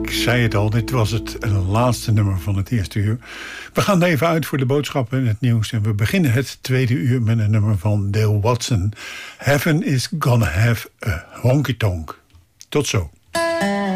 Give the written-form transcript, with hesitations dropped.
Ik zei het al, dit was het laatste nummer van het eerste uur. We gaan even uit voor de boodschappen en het nieuws. En we beginnen het tweede uur met een nummer van Dale Watson. Heaven is gonna have a honky tonk. Tot zo.